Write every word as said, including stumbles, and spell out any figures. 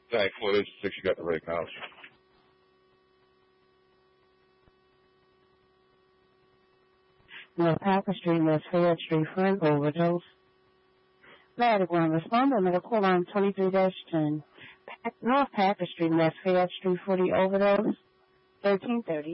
Thankfully, it's six. You got the right house. North Packer Street, West Fayette Street for an overdose. Latiguan, respond on medical line twenty-three dash ten. North Packer Street, West Fayette Street for the overdose. thirteen thirty.